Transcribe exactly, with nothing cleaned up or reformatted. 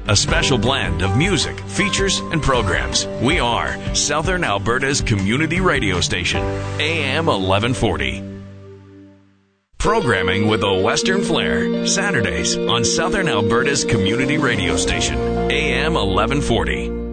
A special blend of music, features, and programs. We are Southern Alberta's community radio station, A M eleven forty. Programming with a Western flair. Saturdays on Southern Alberta's community radio station, A M eleven forty.